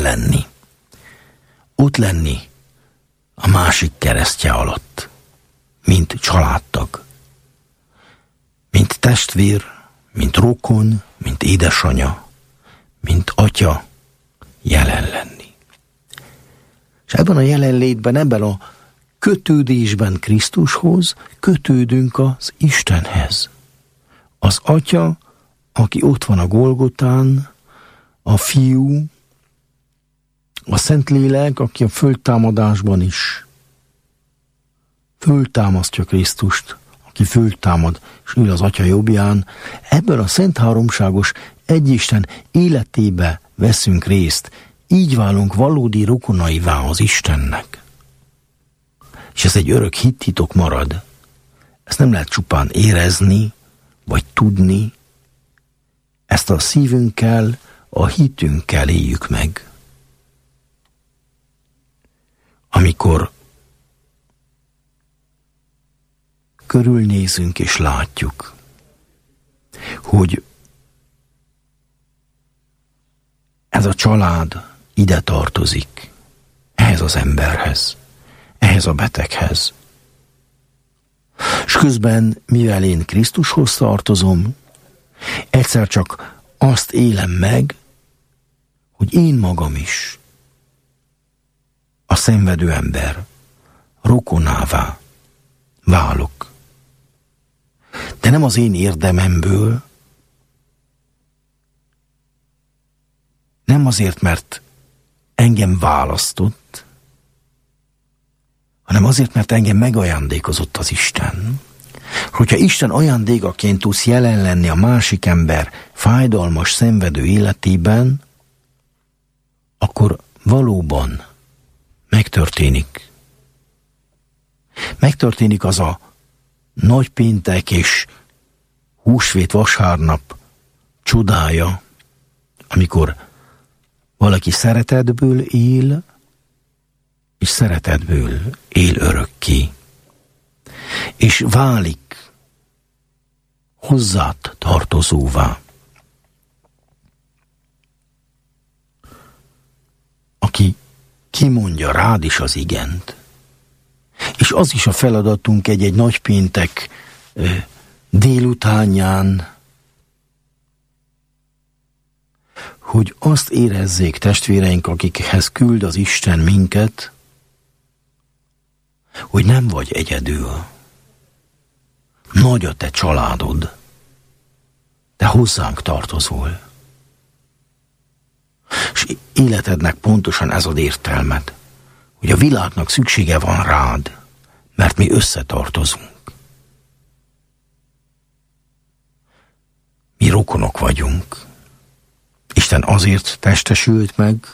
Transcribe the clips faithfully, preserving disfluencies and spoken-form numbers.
lenni. Ott lenni a másik keresztje alatt, mint családtag, mint testvér, mint rokon, mint édesanya, mint atya jelen lenni. És ebben a jelenlétben, ebben a kötődésben Krisztushoz kötődünk az Istenhez. Az Atya, aki ott van a Golgotán, a Fiú, a Szentlélek, aki a föltámadásban is föltámasztja Krisztust, aki föltámad, és ül az Atya jobbján. Ebben a Szent Háromságos Egyisten életébe veszünk részt, így válunk valódi rokonaivá az Istennek. És ez egy örök hittitok marad. Ezt nem lehet csupán érezni, vagy tudni. Ezt a szívünkkel, a hitünkkel éljük meg. Amikor körülnézünk és látjuk, hogy ez a család ide tartozik, ehhez az emberhez, ehhez a beteghez. És közben, mivel én Krisztushoz tartozom, egyszer csak azt élem meg, hogy én magam is a szenvedő ember rokonává válok. De nem az én érdememből, nem azért, mert engem választott, hanem azért, mert engem megajándékozott az Isten. Hogyha Isten ajándékaként tudsz jelen lenni a másik ember fájdalmas, szenvedő életében, akkor valóban megtörténik. Megtörténik az a nagypéntek és húsvét vasárnap csodája, amikor valaki szeretetből él, és szeretetből él örökké. És válik hozzád tartozóvá. Aki kimondja rád is az igent. És az is a feladatunk egy-egy nagypéntek délutánján, hogy azt érezzék testvéreink, akikhez küld az Isten minket, hogy nem vagy egyedül. Nagy a te családod. Te hozzánk tartozol. És életednek pontosan ez ad értelmet, hogy a világnak szüksége van rád, mert mi összetartozunk. Mi rokonok vagyunk. Isten azért testesült meg,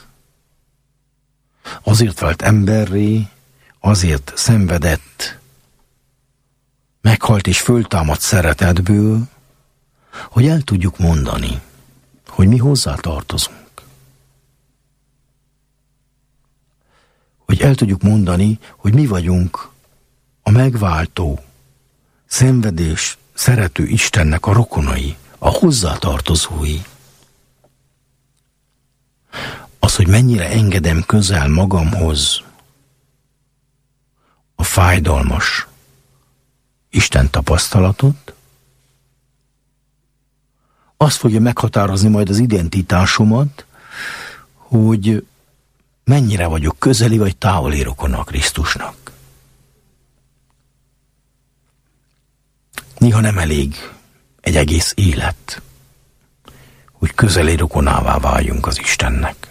azért vált emberré, azért szenvedett, meghalt és föltámadt szeretetből, hogy el tudjuk mondani, hogy mi hozzá tartozunk. Hogy el tudjuk mondani, hogy mi vagyunk a megváltó, szenvedés, szerető Istennek a rokonai, a hozzátartozói. Az, hogy mennyire engedem közel magamhoz a fájdalmas Isten tapasztalatot, az fogja meghatározni majd az identitásomat, hogy mennyire vagyok közeli vagy távoli rokona a Krisztusnak. Néha nem elég egy egész élet, hogy közeli rokonává váljunk az Istennek.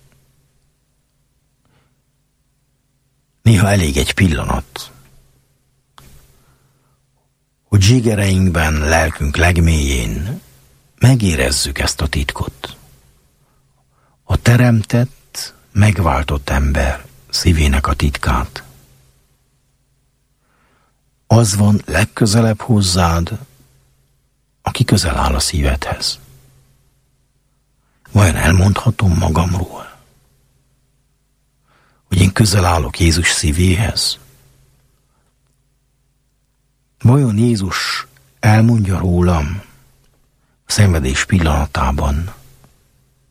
Néha elég egy pillanat, hogy zsigereinkben, lelkünk legmélyén megérezzük ezt a titkot. A teremtett, megváltott ember szívének a titkát. Az van legközelebb hozzád, aki közel áll a szívedhez. Vajon elmondhatom magamról, hogy én közel állok Jézus szívéhez? Vajon Jézus elmondja rólam a szenvedés pillanatában,